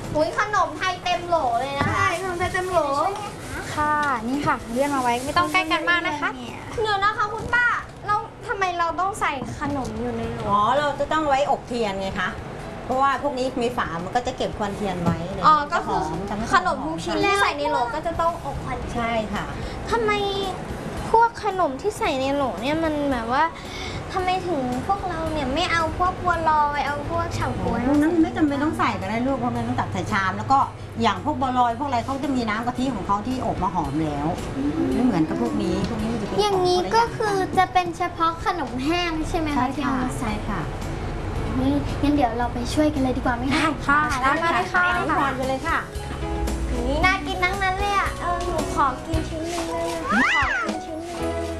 อุ้ยขนมไทยเต็มโหลเลยนะคะใช่ขนมไทยเต็มโหลค่ะนี่ค่ะเลื่อนมาไว้ไม่ต้องใกล้กันมากนะคะเดี๋ยวนะคะคุณป้าเราทำไมเราต้องใส่ขนมอยู่ในโหลอ๋อเราจะต้องไว้อบเทียนไงคะเพราะว่าพวกนี้มีฝามันก็จะเก็บควันเทียนไว้เลยอ๋อก็คือทำให้ขนมทุกชิ้นที่ใส่ในโหลก็จะต้องอบควันเทียนใช่ค่ะทำไมพวกขนมที่ใส่ในโหลเนี่ยมันแบบว่าทำไมถึงพวกเราเนี่ยไม่เอาพวกบัวลอยเอาพวกเฉาก๊วยพวกนั้นไม่จำเป็นต้องใส่ก็ได้ลูกเพราะมันต้องตักใส่ชาม แล้วก็อย่างพวกบัวลอยพวกอะไรเขาจะมีน้ำกะทิของเขาที่อบมาหอมแล้วไม่เหมือนกับพวกนี้มันจะเป็นอย่างนี้ก็คือจะเป็นเฉพาะขนมแห้งใช่ไหมใช่คะที่ค่ะเอามาใส่ใช่ค่ะนี่งั้นเดี๋ยวเราไปช่วยกันเลยดีกว่าไหมคะค่ะได้มาเลยค่ะน้ำพรไปเลยค่ะนี่น่ากินทั้งนั้นเลยอ่ะหนูขอกินชิ้นหนึงเลยนะขอกินชิ้นหนึง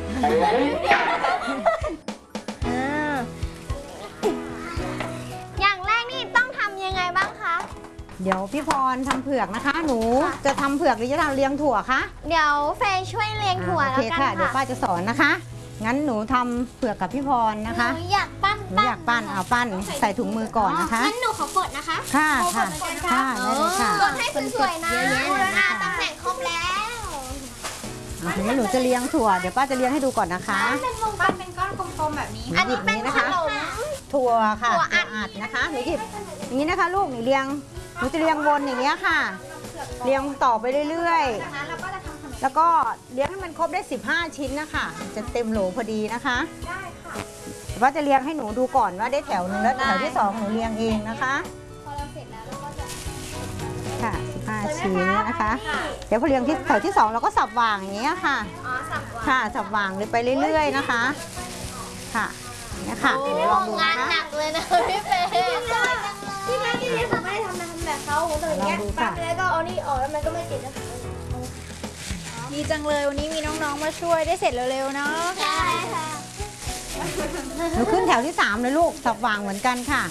อย่างแรกนี่ต้องทำยังไงบ้างคะเดี๋ยวพี่พรทำเผือกนะคะ หนูจะทำเผือกหรือจะทำเรียงถั่วคะเดี๋ยวเฟยช่วยเรียงถั่วโอแล้วเคกันค่ะค่ะเดี๋ยวป้าจะสอนนะคะ งั้นหนูทำเผือกกับพี่พรนะคะหนูอยากปั้นหนูอยากปั้นเอาปั้นใส่ถุงมือก่อนนะคะงั้นหนูขอกดนะคะค่ะค่ะค่ะได้เลยค่ะกดให้สวยๆนะตำแหน่งครบแล้วทีนี้หนูจะเลี้ยงถั่วเดี๋ยวป้าจะเลี้ยงให้ดูก่อนนะคะเป็นวงปั้นเป็นก้อนกลมๆแบบนี้อันนี้เป็นขนมถั่วค่ะถั่วอัดอัดนะคะหนูหยิบอย่างนี้นะคะลูกหนูเลี้ยงหนูจะเลี้ยงวนอย่างเงี้ยค่ะ เลี้ยงต่อไปเรื่อยๆแล้วก็เลี้ยงให้มันครบได้15ชิ้นนะคะจะเต็มโหลพอดีนะคะได้ค่ะว่าจะเลี้ยงให้หนูดูก่อนว่าได้แถวหนึงแล้วแถวที่2หนูเลี้ยงเองนะคะพอเราเสร็จแล้วเราก็จะค่ะ15ชิ้นนะคะ เดี๋ยวพอเลี้ยงที่แถวที่2เราก็สับวางอย่างเงี้ยค่ะอ๋อสับวางค่ะสับวางเลยไปเรื่อยๆนะคะ ค่ะเนี่ยค่ะเดี๋ยวลองดูงานนะคะหนักเลยนะพี่เฟย์ที่ร้านที่นี่ผมไม่ได้ทำแบบเขาผมทำอย่างเงี้ยปั้นไปแล้วก็เอานี่ออกแล้วมันก็ไม่ติดนะคะดีจังเลยวันนี้มีน้องๆมาช่วยได้เสร็จเร็วๆเนาะใช่ค่ะหนูขึ้นแถวที่3เลยลูกสับวางเหมือนกันค่ะ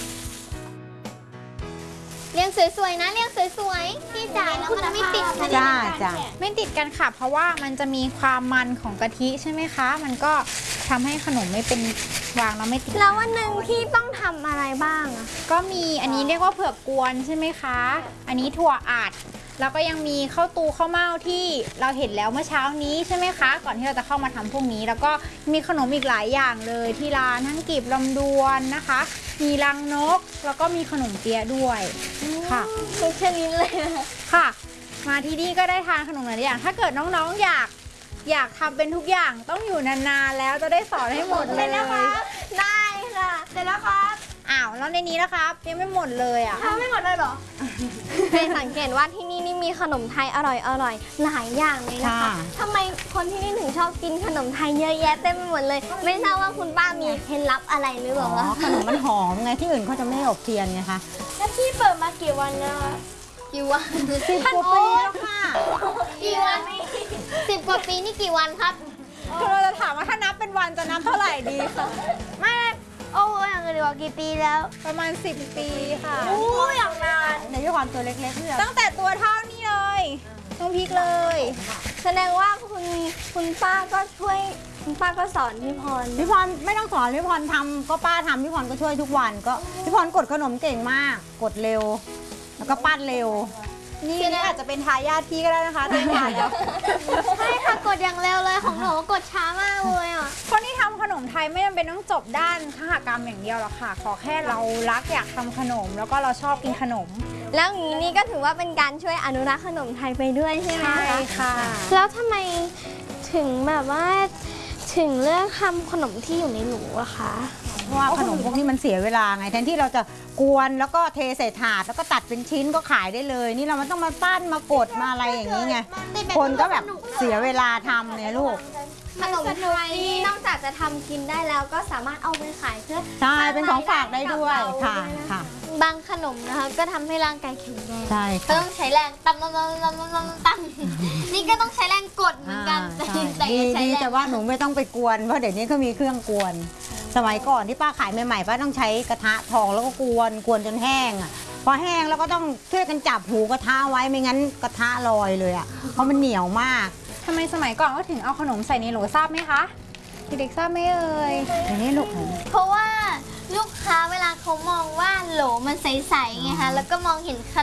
เรียงสวยๆนะเรียงสวยๆพี่จ๋าแล้วมันไม่ติดคะจ้าจ้าไม่ติดกันค่ะ เพราะว่ามันจะมีความมันของกะทิใช่ไหมคะ มันก็ทำให้ขนมไม่เป็นวางแล้วไม่ติดแล้ววันหนึ่งที่ต้องทำอะไรบ้างอะก็มีอันนี้เรียกว่าเผือกกวนใช่ไหมคะ อันนี้ถั่วอัดแล้วก็ยังมีข้าวตูข้าวเม่าที่เราเห็นแล้วเมื่อเช้านี้ใช่ไหมคะ ก่อนที่เราจะเข้ามาทำพวกนี้ แล้วก็มีขนมอีกหลายอย่างเลยที่ร้านทั้งกลีบลำดวนนะคะ มีรังนกแล้วก็มีขนมเปี๊ยะด้วยค่ะทุกชนิดเลยนะค่ะ มาที่นี่ก็ได้ทานขนมหลายอย่าง ถ้าเกิดน้องๆอยากทำเป็นทุกอย่างต้องอยู่นานๆแล้วจะได้สอนให้หมดเลยได้ค่ะเสร็จแล้วครับอ้าวแล้วในนี้นะครับยังไม่หมดเลยอ่ะทำไม่หมดเลยเหรอเป็นสังเกตว่าที่นี่นี่มีขนมไทยอร่อยหลายอย่างเลยนะคะทำไมคนที่นี่ถึงชอบกินขนมไทยเยอะแยะเต็มไปหมดเลย ไม่ทราบว่าคุณป้ามีเคล็ดลับอะไรหรือเปอ๋ล่าอคะขนมมันหอมไงที่อื่นเขาจะไม่อบเทียนไงคะแล้วพี่เปิดมากี่วันแล้วกี่วัน 10 กว่าปีแล้วค่ะกี่วัน10 กว่าปีนี่กี่วันครับคือเราจะถามว่าถ้านับเป็นวันจะนับเท่าไหร่ดีคะไม่โอ้อย่างอื่นดีกว่ากี่ปีแล้วประมาณ10 ปีค่ะโอ้อย่างนานในด้วยความตัวเล็กๆเนี่ยตั้งแต่ตัวเท่านี้เลยน้องพริกเลยแสดงว่าคุณป้าก็ช่วยคุณป้าก็สอนพี่พรพี่พรไม่ต้องสอนพี่พรทำก็ป้าทำพี่พรก็ช่วยทุกวันก็พี่พรกดขนมเก่งมาก กดเร็ว แล้วก็ปั้นเร็วนี่อาจจะเป็นทายาทพี่ก็ได้นะคะที่ผ่านแล้วใช่ค่ะกดอย่างเร็วเลยของหนูกดช้ามากเลยอ่ะคนที่ทำขนมไทยไม่จำเป็นต้องจบด้านคหกรรมอย่างเดียวหรอกค่ะ ขอแค่เรารักอยากทำขนม แล้วก็เราชอบกินขนมแล้วอย่างนี้นี่ก็ถือว่าเป็นการช่วยอนุรักษ์ขนมไทยไปด้วยใช่ไหมใช่ค่ะแล้วทำไมถึงแบบว่าถึงเลือกทำขนมที่อยู่ในหลูอะคะเพราะว่าขนมพวกนี้มันเสียเวลาไงแทนที่เราจะกวนแล้วก็เทใส่ถาดแล้วก็ตัดเป็นชิ้นก็ขายได้เลย นี่เรามันต้องมาปั้นมากดมาอะไรอย่างนี้ไงคนก็แบบเสียเวลาทำเนี่ยลูกขนมไทยนี่นอกจากจะทำกินได้แล้วก็สามารถเอาไปขายเพื่อใช่เป็นของฝากได้ด้วยค่ะค่ะบางขนมนะคะก็ทำให้ร่างกายแข็งแรงใช่ก็ค่ะต้องใช้แรงตั้มนี่ก็ต้องใช้แรงกดเหมือนกันใช่แต่ดีใช้ดีแรงแต่ว่าหนูไม่ต้องไปกวนเพราะเดี๋ยวนี้เขามีเครื่องกวน สมัยก่อนที่ป้าขายใหม่ๆป้าต้องใช้กระทะทองแล้วก็กวนจนแห้งอ่ะพอแห้งแล้วก็ต้องช่วยกันจับหูกระทะไว้ไม่งั้นกระทะลอยเลยอ่ะเพราะมันเหนียวมากทำไมสมัยก่อนก็ถึงเอาขนมใส่ในโหลทราบไหมคะเด็กๆทราบไหมเอ่ยอย่างนี้ลูกเพราะว่าลูกค้าเวลาเขามองว่าโหลมันใสๆไงคะแล้วก็มองเห็นข